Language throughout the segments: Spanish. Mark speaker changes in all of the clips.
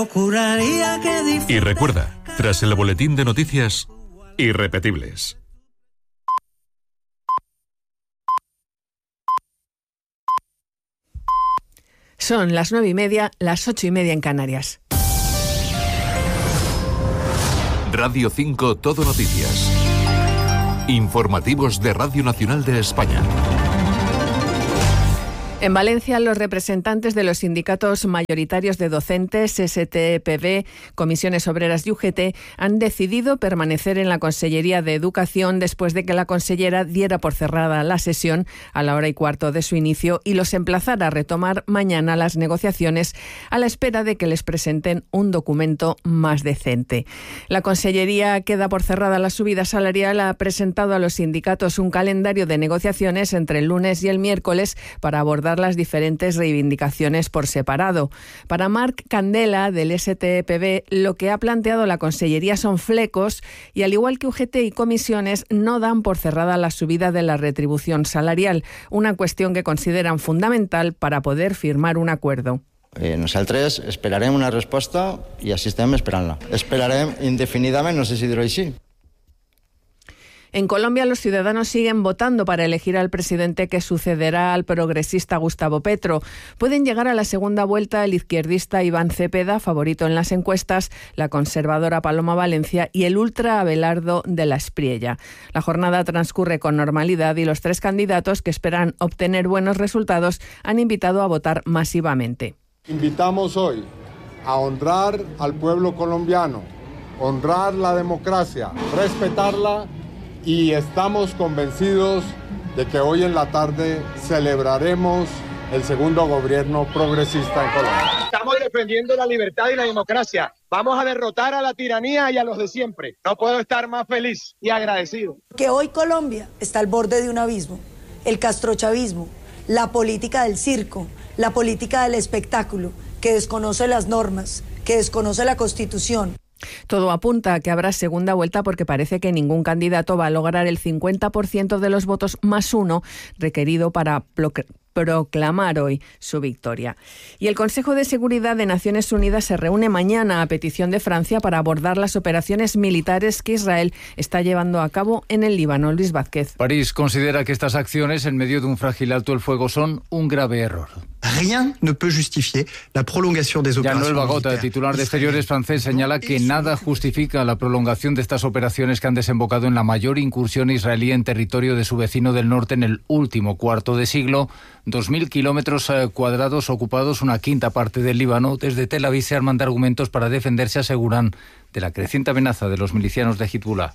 Speaker 1: Y recuerda, tras el boletín de noticias, irrepetibles.
Speaker 2: Son las 9:30, las 8:30 en Canarias.
Speaker 1: Radio 5 Todo Noticias. Informativos de Radio Nacional de España.
Speaker 2: En Valencia, los representantes de los sindicatos mayoritarios de docentes, STEPB, Comisiones Obreras y UGT, han decidido permanecer en la Consellería de Educación después de que la consellera diera por cerrada la sesión a la 1:15 de su inicio y los emplazara a retomar mañana las negociaciones a la espera de que les presenten un documento más decente. La Consellería queda por cerrada la subida salarial, ha presentado a los sindicatos un calendario de negociaciones entre el lunes y el miércoles para abordar las diferentes reivindicaciones por separado. Para Marc Candela, del STEPB, lo que ha planteado la Consellería son flecos y, al igual que UGT y comisiones, no dan por cerrada la subida de la retribución salarial, una cuestión que consideran fundamental para poder firmar un acuerdo.
Speaker 3: Nosaltres esperarem una resposta i així estem esperant-la. Esperarem indefinidament, no sé si dir-ho així.
Speaker 2: En Colombia, los ciudadanos siguen votando para elegir al presidente que sucederá al progresista Gustavo Petro. Pueden llegar a la segunda vuelta el izquierdista Iván Cepeda, favorito en las encuestas, la conservadora Paloma Valencia y el ultra Abelardo de la Espriella. La jornada transcurre con normalidad y los tres candidatos, que esperan obtener buenos resultados, han invitado a votar masivamente.
Speaker 4: Invitamos hoy a honrar al pueblo colombiano, honrar la democracia, respetarla, y estamos convencidos de que hoy en la tarde celebraremos el segundo gobierno progresista en Colombia.
Speaker 5: Estamos defendiendo la libertad y la democracia. Vamos a derrotar a la tiranía y a los de siempre. No puedo estar más feliz y agradecido.
Speaker 6: Que hoy Colombia está al borde de un abismo. El castrochavismo, la política del circo, la política del espectáculo, que desconoce las normas, que desconoce la Constitución.
Speaker 2: Todo apunta a que habrá segunda vuelta porque parece que ningún candidato va a lograr el 50% de los votos más uno requerido para proclamar hoy su victoria. Y el Consejo de Seguridad de Naciones Unidas se reúne mañana a petición de Francia para abordar las operaciones militares que Israel está llevando a cabo en el Líbano. Luis Vázquez.
Speaker 7: París considera que estas acciones en medio de un frágil alto el fuego son un grave error.
Speaker 8: Rien ne peut justifier la prolongation des opérations
Speaker 7: militaires. Jean-Noël Barrot, titular de Exteriores francés, señala que nada justifica la prolongación de estas operaciones que han desembocado en la mayor incursión israelí en territorio de su vecino del norte en el último cuarto de siglo. 2.000 kilómetros cuadrados ocupados, una quinta parte del Líbano. Desde Tel Aviv se arman de argumentos para defenderse, aseguran, de la creciente amenaza de los milicianos de Hezbollah.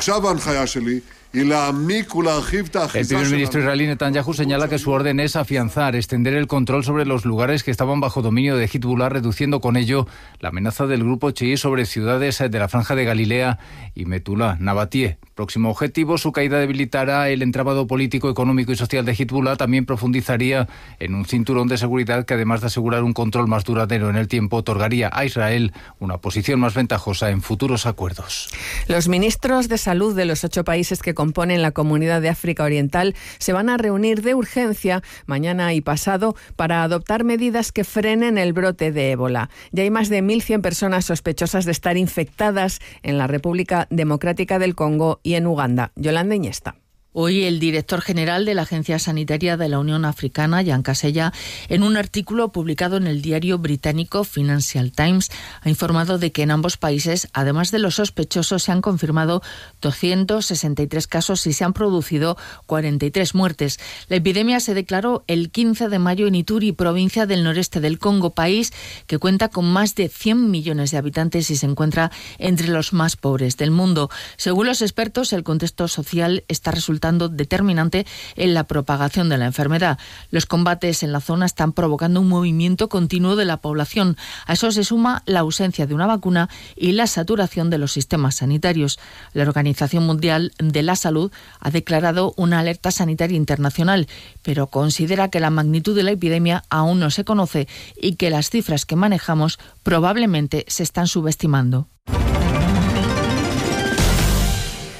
Speaker 7: El primer ministro israelí Netanyahu señala que su orden es afianzar, extender el control sobre los lugares que estaban bajo dominio de Hezbollah, reduciendo con ello la amenaza del grupo chií sobre ciudades de la Franja de Galilea y Metulá, Nabatie. Próximo objetivo, su caída debilitará el entramado político, económico y social de Hezbollah. También profundizaría en un cinturón de seguridad que, además de asegurar un control más duradero en el tiempo, otorgaría a Israel una posición más ventajosa en futuros acuerdos.
Speaker 2: Los ministros de salud de los 8 países que componen la Comunidad de África Oriental se van a reunir de urgencia mañana y pasado para adoptar medidas que frenen el brote de ébola. Ya hay más de 1.100 personas sospechosas de estar infectadas en la República Democrática del Congo y en Uganda. Yolanda Iñesta.
Speaker 9: Hoy el director general de la Agencia Sanitaria de la Unión Africana, Jan Casella, en un artículo publicado en el diario británico Financial Times, ha informado de que en ambos países, además de los sospechosos, se han confirmado 263 casos y se han producido 43 muertes. La epidemia se declaró el 15 de mayo en Ituri, provincia del noreste del Congo, país que cuenta con más de 100 millones de habitantes y se encuentra entre los más pobres del mundo. Según los expertos, el contexto social está resultando determinante en la propagación de la enfermedad. Los combates en la zona están provocando un movimiento continuo de la población. A eso se suma la ausencia de una vacuna y la saturación de los sistemas sanitarios. La Organización Mundial de la Salud ha declarado una alerta sanitaria internacional, pero considera que la magnitud de la epidemia aún no se conoce y que las cifras que manejamos probablemente se están subestimando.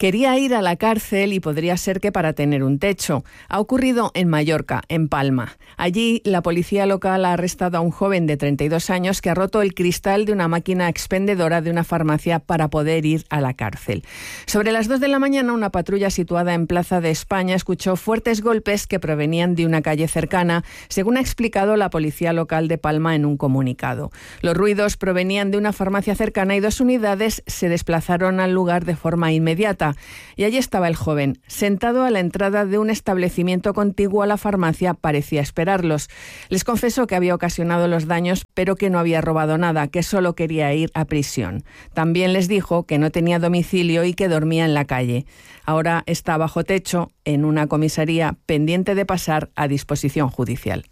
Speaker 2: Quería ir a la cárcel y podría ser que para tener un techo. Ha ocurrido en Mallorca, en Palma. Allí, la policía local ha arrestado a un joven de 32 años que ha roto el cristal de una máquina expendedora de una farmacia para poder ir a la cárcel. Sobre las 2 de la mañana, una patrulla situada en Plaza de España escuchó fuertes golpes que provenían de una calle cercana, según ha explicado la policía local de Palma en un comunicado. Los ruidos provenían de una farmacia cercana y 2 unidades se desplazaron al lugar de forma inmediata. Y allí estaba el joven, sentado a la entrada de un establecimiento contiguo a la farmacia, parecía esperarlos. Les confesó que había ocasionado los daños, pero que no había robado nada, que solo quería ir a prisión. También les dijo que no tenía domicilio y que dormía en la calle. Ahora está bajo techo en una comisaría pendiente de pasar a disposición judicial.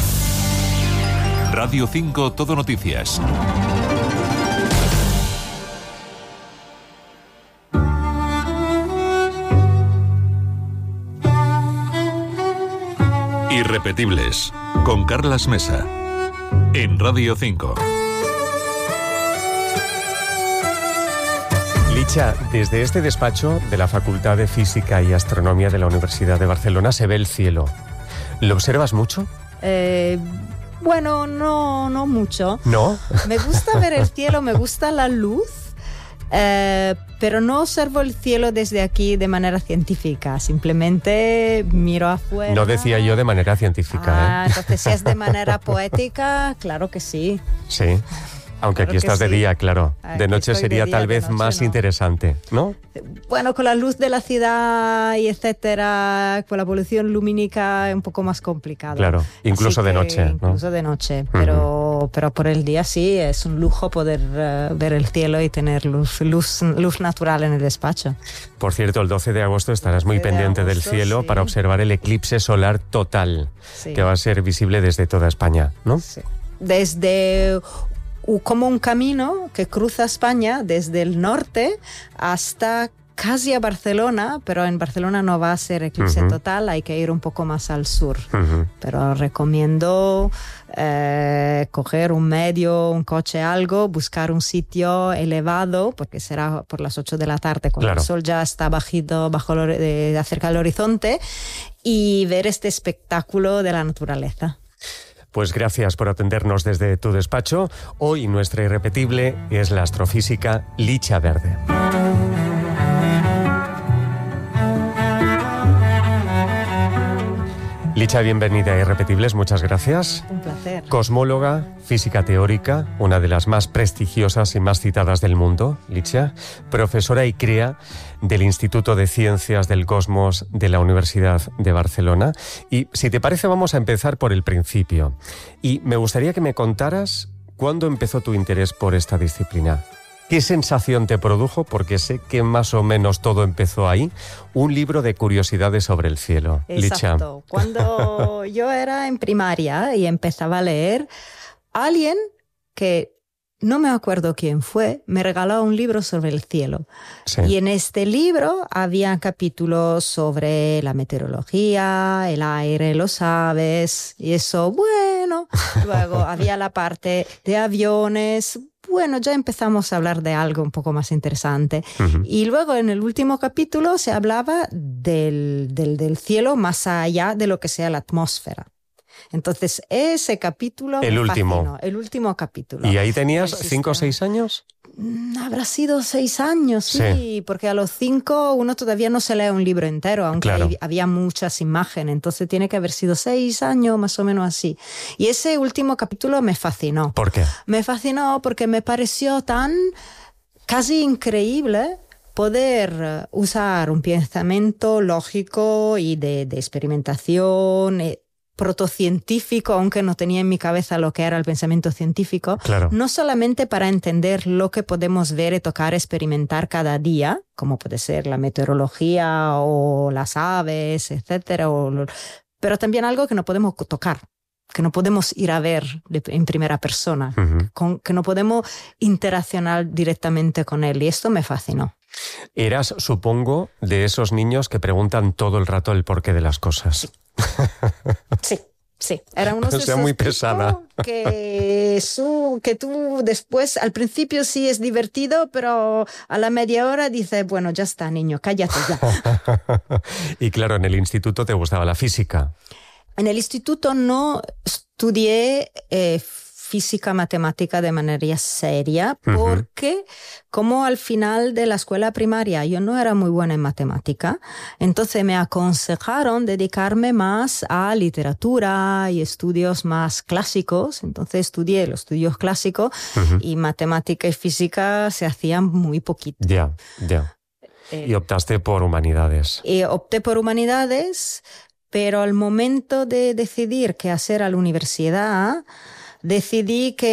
Speaker 1: Radio 5 Todo Noticias. Irrepetibles, con Carlas Mesa, en Radio 5.
Speaker 10: Licha, desde este despacho de la Facultad de Física y Astronomía de la Universidad de Barcelona se ve el cielo. ¿Lo observas mucho?
Speaker 11: Bueno, no mucho.
Speaker 10: ¿No?
Speaker 11: Me gusta ver el cielo, me gusta la luz. Pero no observo el cielo desde aquí de manera científica, simplemente miro afuera.
Speaker 10: No decía yo de manera científica.
Speaker 11: Entonces si es de manera poética, claro que sí.
Speaker 10: Sí, aunque claro aquí estás de día, claro. De noche sería tal vez más interesante, ¿no?
Speaker 11: Bueno, con la luz de la ciudad y etcétera, con la polución lumínica es un poco más complicado.
Speaker 10: Claro, incluso de noche, ¿no?
Speaker 11: Incluso de noche, pero por el día sí, es un lujo poder ver el cielo y tener luz natural en el despacho.
Speaker 10: Por cierto, el 12 de agosto estarás muy pendiente del cielo para observar el eclipse solar total, que va a ser visible desde toda España, ¿no?
Speaker 11: Sí. Desde como un camino que cruza España desde el norte hasta casi a Barcelona, pero en Barcelona no va a ser eclipse total, hay que ir un poco más al sur. Pero recomiendo coger un medio, un coche, algo, buscar un sitio elevado, porque será por las 8 de la tarde, cuando el sol ya está bajito, cerca del horizonte, y ver este espectáculo de la naturaleza.
Speaker 10: Pues gracias por atendernos desde tu despacho. Hoy nuestra irrepetible es la astrofísica Licha Verde. Licha, bienvenida a Irrepetibles, muchas gracias.
Speaker 11: Un placer.
Speaker 10: Cosmóloga, física teórica, una de las más prestigiosas y más citadas del mundo, Licha, profesora y cría del Instituto de Ciencias del Cosmos de la Universidad de Barcelona. Y si te parece, vamos a empezar por el principio. Y me gustaría que me contaras cuándo empezó tu interés por esta disciplina. ¿Qué sensación te produjo? Porque sé que más o menos todo empezó ahí. Un libro de curiosidades sobre el cielo.
Speaker 11: Exacto.
Speaker 10: Licha.
Speaker 11: Cuando yo era en primaria y empezaba a leer, alguien que no me acuerdo quién fue, me regaló un libro sobre el cielo. Sí. Y en este libro había capítulos sobre la meteorología, el aire, los aves, y eso, bueno. Luego había la parte de aviones. Bueno, ya empezamos a hablar de algo un poco más interesante. Y luego en el último capítulo se hablaba del cielo más allá de lo que sea la atmósfera. Entonces ese capítulo
Speaker 10: el
Speaker 11: último capítulo.
Speaker 10: ¿Y ahí tenías 5 o 6 años?
Speaker 11: Habrá sido 6 años, sí, porque a los 5 uno todavía no se lee un libro entero, aunque había muchas imágenes, entonces tiene que haber sido 6 años, más o menos así. Y ese último capítulo me fascinó.
Speaker 10: ¿Por qué?
Speaker 11: Me fascinó porque me pareció tan casi increíble poder usar un pensamiento lógico y de experimentación, protocientífico, aunque no tenía en mi cabeza lo que era el pensamiento científico, no solamente para entender lo que podemos ver y tocar, experimentar cada día, como puede ser la meteorología o las aves, etcétera, pero también algo que no podemos tocar, que no podemos ir a ver en primera persona, que no podemos interaccionar directamente con él, y esto me fascinó.
Speaker 10: Eras, supongo, de esos niños que preguntan todo el rato el porqué de las cosas.
Speaker 11: Sí. Sí, era uno de esos
Speaker 10: muy pesada.
Speaker 11: Que tú después, al principio sí es divertido, pero a la media hora dices, bueno, ya está, niño, cállate ya.
Speaker 10: Y claro, en el instituto te gustaba la física.
Speaker 11: En el instituto no estudié física, matemática de manera seria, porque como al final de la escuela primaria yo no era muy buena en matemática, entonces me aconsejaron dedicarme más a literatura y estudios más clásicos. Entonces estudié los estudios clásicos y matemática y física se hacían muy poquito.
Speaker 10: Ya. Y optaste por humanidades.
Speaker 11: Opté por humanidades, pero al momento de decidir qué hacer a la universidad, decidí que